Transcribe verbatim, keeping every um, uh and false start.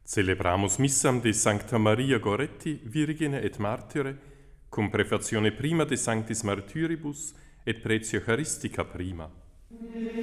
Celebramus missam de Sancta Maria Goretti, Virgine et Martyre, cum prefazione prima de Sanctis Martyribus et pretio Eucharistica prima.